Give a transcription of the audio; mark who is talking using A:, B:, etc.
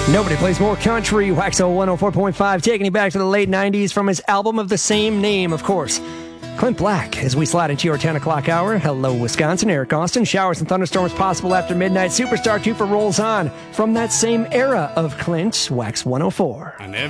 A: Nobody plays more country. Waxo 104.5, taking you back to the late 90s from his album of the same name, of course. Clint Black, as we slide into your 10 o'clock hour. Hello, Wisconsin. Eric Austin. Showers and thunderstorms possible after midnight. Superstar Cooper rolls on from that same era of Clint. Wax 104.